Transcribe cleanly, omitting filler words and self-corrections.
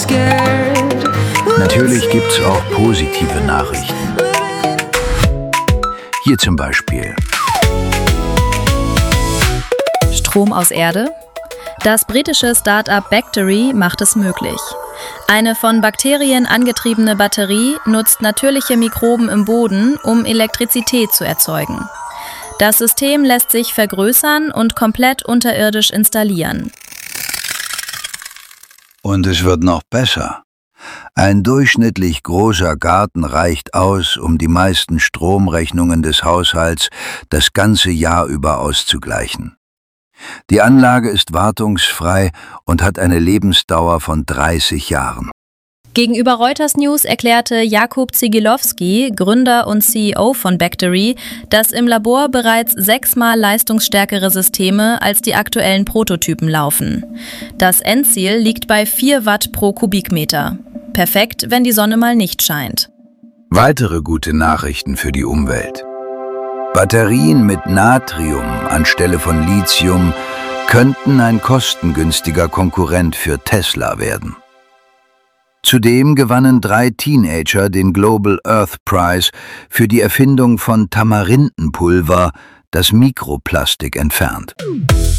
Natürlich gibt's auch positive Nachrichten. Hier zum Beispiel. Strom aus Erde? Das britische Start-up Bactery macht es möglich. Eine von Bakterien angetriebene Batterie nutzt natürliche Mikroben im Boden, um Elektrizität zu erzeugen. Das System lässt sich vergrößern und komplett unterirdisch installieren. Und es wird noch besser. Ein durchschnittlich großer Garten reicht aus, um die meisten Stromrechnungen des Haushalts das ganze Jahr über auszugleichen. Die Anlage ist wartungsfrei und hat eine Lebensdauer von 30 Jahren. Gegenüber Reuters News erklärte Jakub Zigilowski, Gründer und CEO von Bactery, dass im Labor bereits 6-mal leistungsstärkere Systeme als die aktuellen Prototypen laufen. Das Endziel liegt bei 4 Watt pro Kubikmeter. Perfekt, wenn die Sonne mal nicht scheint. Weitere gute Nachrichten für die Umwelt. Batterien mit Natrium anstelle von Lithium könnten ein kostengünstiger Konkurrent für Tesla werden. Zudem gewannen 3 Teenager den Global Earth Prize für die Erfindung von Tamarindenpulver, das Mikroplastik entfernt.